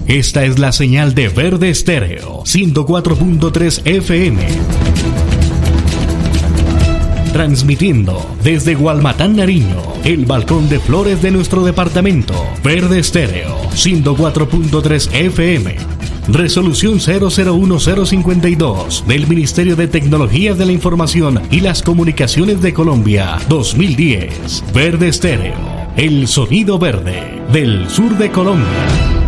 Esta es la señal de Verde Estéreo, 104.3 FM. Transmitiendo desde Gualmatán, Nariño, el balcón de flores de nuestro departamento. Verde Estéreo, 104.3 FM. Resolución 001052 del Ministerio de Tecnología de la Información y las Comunicaciones de Colombia, 2010. Verde Estéreo, el sonido verde del sur de Colombia.